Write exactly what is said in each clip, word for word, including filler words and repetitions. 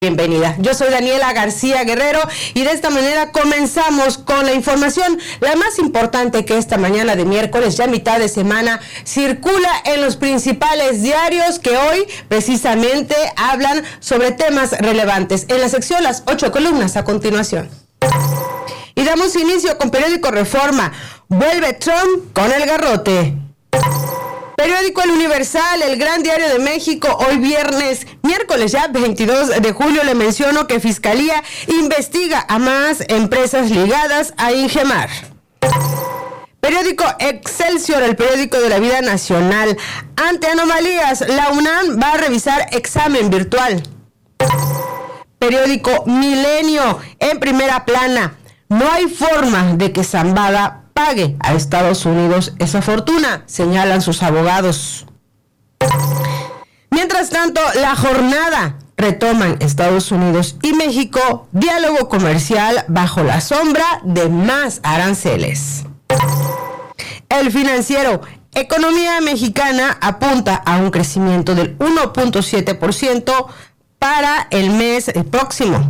Bienvenida. Yo soy Daniela García Guerrero y de esta manera comenzamos con la información, la más importante que esta mañana de miércoles, ya mitad de semana, circula en los principales diarios que hoy precisamente hablan sobre temas relevantes. En la sección Las ocho columnas a continuación. Y damos inicio con Periódico Reforma. Vuelve Trump con el garrote. Periódico El Universal, el gran diario de México, hoy viernes, miércoles ya, veintidós de julio, le menciono que Fiscalía investiga a más empresas ligadas a Ingemar. Periódico Excelsior, el periódico de la vida nacional. Ante anomalías, la UNAM va a revisar examen virtual. Periódico Milenio, en primera plana. No hay forma de que Zambada pague a Estados Unidos esa fortuna, señalan sus abogados. Mientras tanto, La Jornada, retoman Estados Unidos y México diálogo comercial bajo la sombra de más aranceles. El Financiero, economía mexicana apunta a un crecimiento del uno punto siete por ciento para el mes próximo.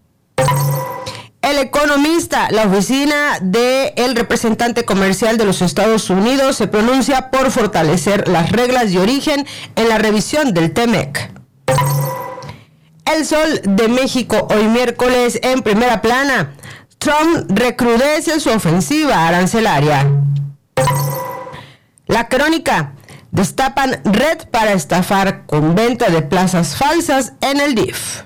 El Economista, la oficina del representante comercial de los Estados Unidos se pronuncia por fortalecer las reglas de origen en la revisión del T M E C. El Sol de México, hoy miércoles, en primera plana. Trump recrudece su ofensiva arancelaria. La Crónica, destapan red para estafar con venta de plazas falsas en el D I F.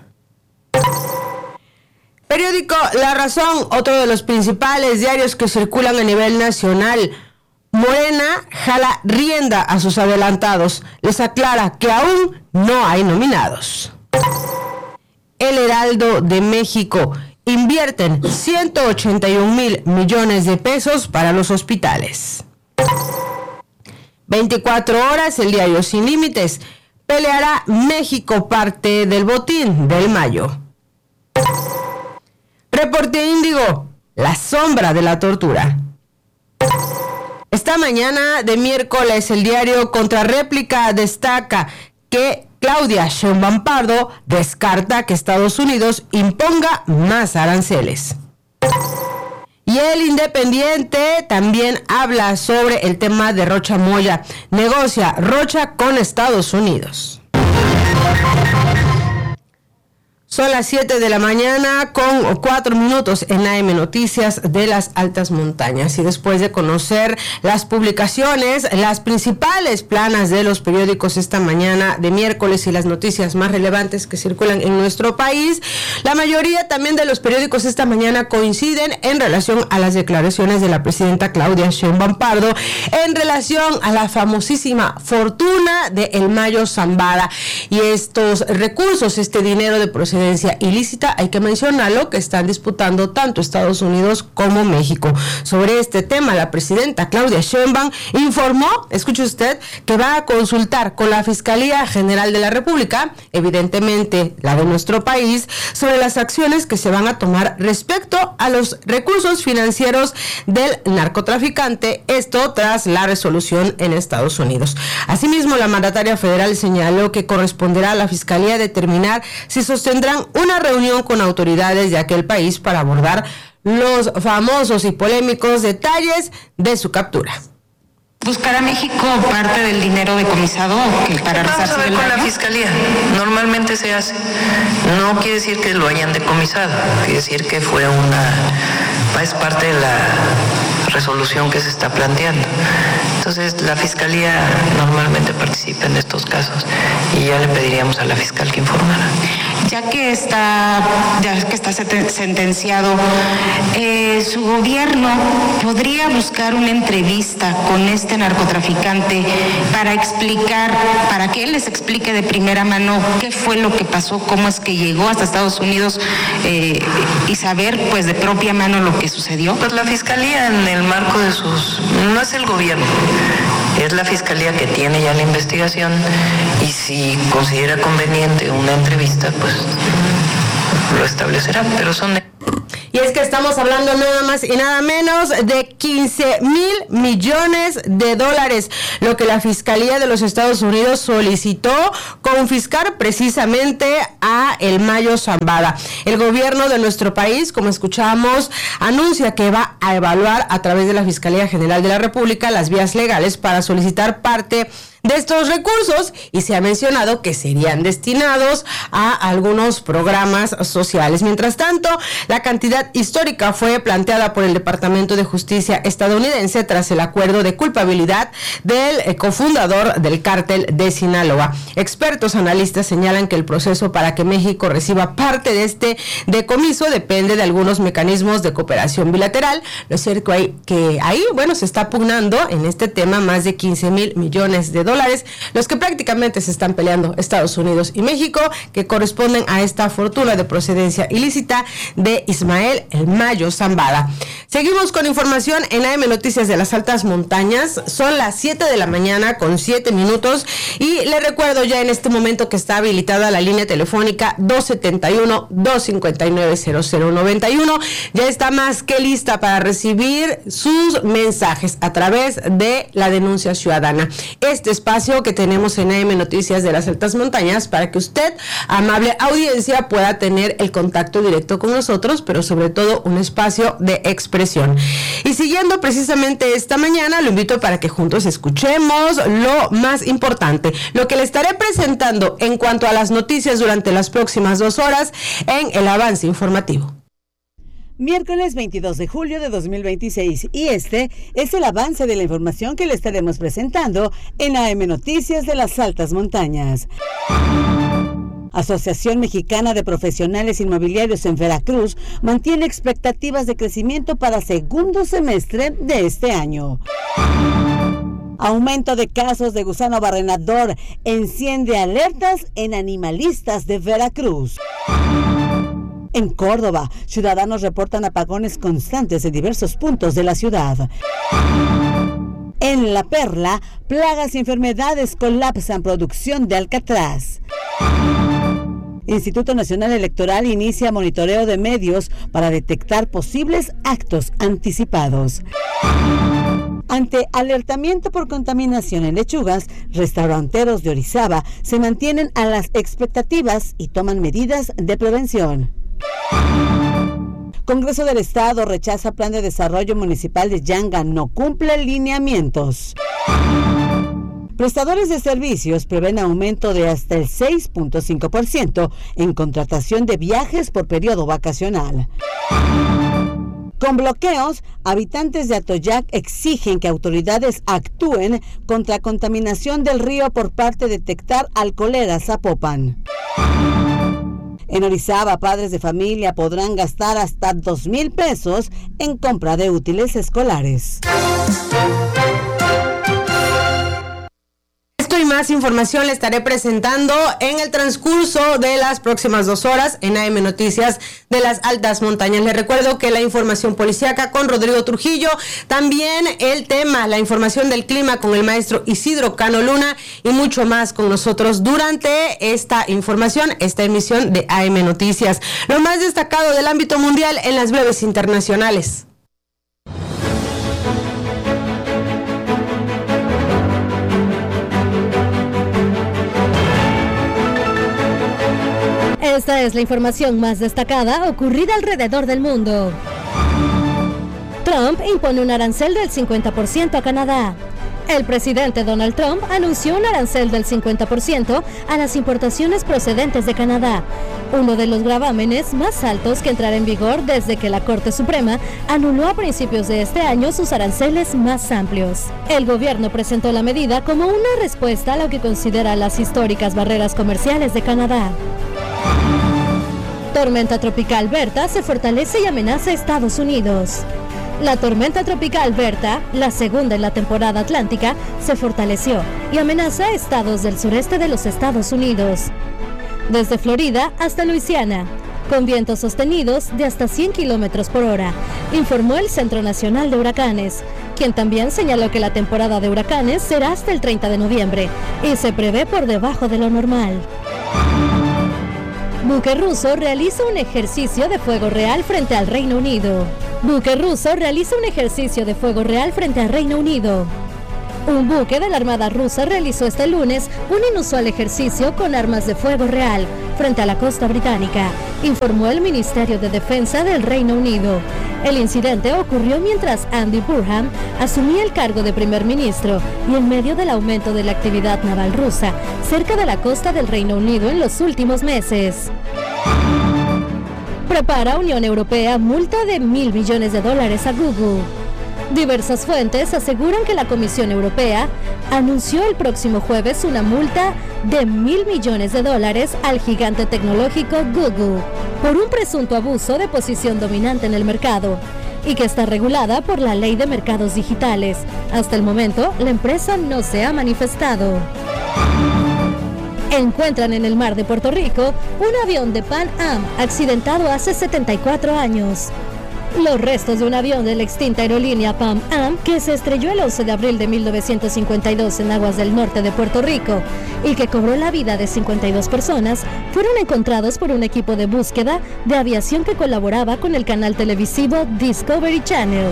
Periódico La Razón, otro de los principales diarios que circulan a nivel nacional. Morena jala rienda a sus adelantados. Les aclara que aún no hay nominados. El Heraldo de México, invierten ciento ochenta y un mil millones de pesos para los hospitales. veinticuatro horas, el diario Sin Límites, peleará México parte del botín del Mayo. Reporte Índigo, la sombra de la tortura. Esta mañana de miércoles, el diario Contrarréplica destaca que Claudia Sheinbaum Pardo descarta que Estados Unidos imponga más aranceles. Y el Independiente también habla sobre el tema de Rocha Moya. Negocia Rocha con Estados Unidos. Son las siete de la mañana con cuatro minutos en A M Noticias de las Altas Montañas. Y después de conocer las publicaciones, las principales planas de los periódicos esta mañana de miércoles y las noticias más relevantes que circulan en nuestro país, la mayoría también de los periódicos esta mañana coinciden en relación a las declaraciones de la presidenta Claudia Sheinbaum Pardo en relación a la famosísima fortuna de El Mayo Zambada. Y estos recursos, este dinero de procedencia ilícita, hay que mencionarlo, que están disputando tanto Estados Unidos como México. Sobre este tema, la presidenta Claudia Sheinbaum informó, escuche usted, que va a consultar con la Fiscalía General de la República, evidentemente la de nuestro país, sobre las acciones que se van a tomar respecto a los recursos financieros del narcotraficante, esto tras la resolución en Estados Unidos. Asimismo, la mandataria federal señaló que corresponderá a la Fiscalía determinar si sostendrá una reunión con autoridades de aquel país para abordar los famosos y polémicos detalles de su captura. ¿Buscará México parte del dinero decomisado que para resarcir el daño? Con la Fiscalía, normalmente se hace. No quiere decir que lo hayan decomisado, quiere decir que fue una, es parte de la resolución que se está planteando. Entonces, la Fiscalía normalmente participa en estos casos y ya le pediríamos a la fiscal que informara. Ya que está, ya que está sentenciado, eh, su gobierno podría buscar una entrevista con este narcotraficante para explicar, para que él les explique de primera mano qué fue lo que pasó, cómo es que llegó hasta Estados Unidos eh, y saber, pues, de propia mano lo que sucedió. Pues la Fiscalía, en el marco de sus, no es el gobierno, es la Fiscalía que tiene ya la investigación, y si considera conveniente una entrevista, pues lo establecerá, pero son... Y es que estamos hablando nada más y nada menos de quince mil millones de dólares, lo que la Fiscalía de los Estados Unidos solicitó confiscar precisamente a el Mayo Zambada. El gobierno de nuestro país, como escuchamos, anuncia que va a evaluar a través de la Fiscalía General de la República las vías legales para solicitar parte de estos recursos, y se ha mencionado que serían destinados a algunos programas sociales. Mientras tanto, la cantidad histórica fue planteada por el Departamento de Justicia estadounidense tras el acuerdo de culpabilidad del eh, cofundador del cártel de Sinaloa. Expertos analistas señalan que el proceso para que México reciba parte de este decomiso depende de algunos mecanismos de cooperación bilateral. Lo cierto es que ahí, bueno, se está pugnando en este tema más de quince mil millones de dólares. Dólares, los que prácticamente se están peleando Estados Unidos y México, que corresponden a esta fortuna de procedencia ilícita de Ismael El Mayo Zambada. Seguimos con información en A M Noticias de las Altas Montañas. Son las siete de la mañana con siete minutos y le recuerdo ya en este momento que está habilitada la línea telefónica dos setenta y uno, dos cincuenta y nueve, cero cero noventa y uno. Ya está más que lista para recibir sus mensajes a través de la denuncia ciudadana. Este espacio que tenemos en A M Noticias de las Altas Montañas para que usted, amable audiencia, pueda tener el contacto directo con nosotros, pero sobre todo un espacio de expresión. Y siguiendo precisamente esta mañana, lo invito para que juntos escuchemos lo más importante, lo que le estaré presentando en cuanto a las noticias durante las próximas dos horas en el avance informativo. Miércoles veintidós de julio de dos mil veintiséis, y este es el avance de la información que le estaremos presentando en A M Noticias de las Altas Montañas. Asociación Mexicana de Profesionales Inmobiliarios en Veracruz mantiene expectativas de crecimiento para segundo semestre de este año. Aumento de casos de gusano barrenador enciende alertas en animalistas de Veracruz. En Córdoba, ciudadanos reportan apagones constantes en diversos puntos de la ciudad. En La Perla, plagas y enfermedades colapsan producción de alcatraz. Instituto Nacional Electoral inicia monitoreo de medios para detectar posibles actos anticipados. Ante alertamiento por contaminación en lechugas, restauranteros de Orizaba se mantienen a las expectativas y toman medidas de prevención. Congreso del Estado rechaza plan de desarrollo municipal de Yanga, no cumple lineamientos. Prestadores de servicios prevén aumento de hasta el seis punto cinco por ciento en contratación de viajes por periodo vacacional. Con bloqueos, habitantes de Atoyac exigen que autoridades actúen contra contaminación del río por parte de detectar alcoholera Zapopan. En Orizaba, padres de familia podrán gastar hasta dos mil pesos en compra de útiles escolares. Y más información le estaré presentando en el transcurso de las próximas dos horas en A M Noticias de las Altas Montañas. Le recuerdo que la información policíaca con Rodrigo Trujillo, también el tema, la información del clima con el maestro Isidro Cano Luna y mucho más con nosotros durante esta información, esta emisión de A M Noticias. Lo más destacado del ámbito mundial en las breves internacionales. Esta es la información más destacada ocurrida alrededor del mundo. Trump impone un arancel del cincuenta por ciento a Canadá. El presidente Donald Trump anunció un arancel del cincuenta por ciento a las importaciones procedentes de Canadá, uno de los gravámenes más altos que entrará en vigor desde que la Corte Suprema anuló a principios de este año sus aranceles más amplios. El gobierno presentó la medida como una respuesta a lo que considera las históricas barreras comerciales de Canadá. Tormenta tropical Berta se fortalece y amenaza a Estados Unidos. La tormenta tropical Berta, la segunda en la temporada atlántica, se fortaleció y amenaza a estados del sureste de los Estados Unidos, desde Florida hasta Luisiana, con vientos sostenidos de hasta cien kilómetros por hora, informó el Centro Nacional de Huracanes, quien también señaló que la temporada de huracanes será hasta el treinta de noviembre y se prevé por debajo de lo normal. Buque ruso realiza un ejercicio de fuego real frente al Reino Unido. Buque ruso realiza un ejercicio de fuego real frente al Reino Unido. Un buque de la Armada rusa realizó este lunes un inusual ejercicio con armas de fuego real frente a la costa británica, informó el Ministerio de Defensa del Reino Unido. El incidente ocurrió mientras Andy Burnham asumía el cargo de primer ministro y en medio del aumento de la actividad naval rusa cerca de la costa del Reino Unido en los últimos meses. Prepara Unión Europea multa de mil millones de dólares a Google. Diversas fuentes aseguran que la Comisión Europea anunció el próximo jueves una multa de mil millones de dólares al gigante tecnológico Google por un presunto abuso de posición dominante en el mercado y que está regulada por la Ley de Mercados Digitales. Hasta el momento, la empresa no se ha manifestado. Encuentran en el mar de Puerto Rico un avión de Pan Am accidentado hace setenta y cuatro años. Los restos de un avión de la extinta aerolínea Pan Am, que se estrelló el once de abril de mil novecientos cincuenta y dos en aguas del norte de Puerto Rico y que cobró la vida de cincuenta y dos personas, fueron encontrados por un equipo de búsqueda de aviación que colaboraba con el canal televisivo Discovery Channel.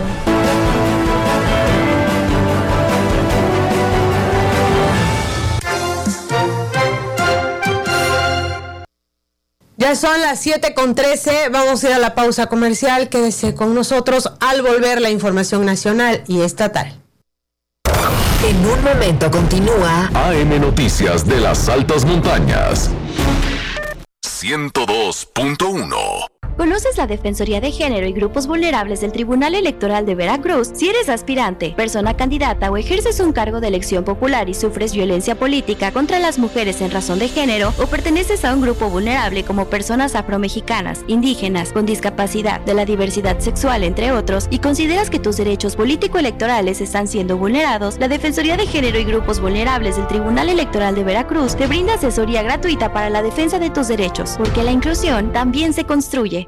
Ya son las siete con trece, vamos a ir a la pausa comercial. Quédese con nosotros al volver la información nacional y estatal. En un momento continúa A M Noticias de las Altas Montañas. ciento dos punto uno. ¿Conoces la Defensoría de Género y Grupos Vulnerables del Tribunal Electoral de Veracruz? Si eres aspirante, persona candidata o ejerces un cargo de elección popular y sufres violencia política contra las mujeres en razón de género o perteneces a un grupo vulnerable como personas afromexicanas, indígenas, con discapacidad, de la diversidad sexual, entre otros, y consideras que tus derechos político-electorales están siendo vulnerados, la Defensoría de Género y Grupos Vulnerables del Tribunal Electoral de Veracruz te brinda asesoría gratuita para la defensa de tus derechos, porque la inclusión también se construye.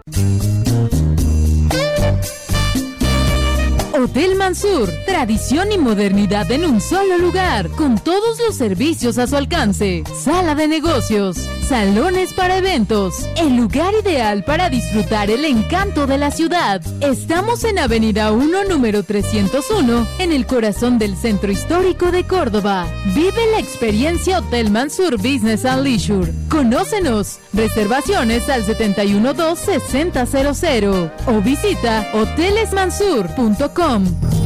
Hotel Mansur, tradición y modernidad en un solo lugar, con todos los servicios a su alcance. Sala de negocios, salones para eventos, el lugar ideal para disfrutar el encanto de la ciudad. Estamos en Avenida uno, número trescientos uno, en el corazón del Centro Histórico de Córdoba. Vive la experiencia Hotel Mansur Business and Leisure. Conócenos. Reservaciones al setenta y uno dos sesenta cero cero o visita hoteles mansur punto com.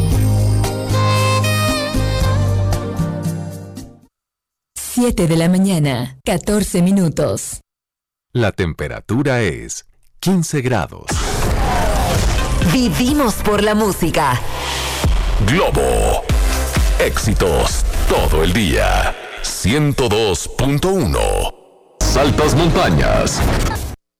siete de la mañana, catorce minutos. La temperatura es quince grados. Vivimos por la música. Globo. Éxitos todo el día. ciento dos punto uno. Altas Montañas.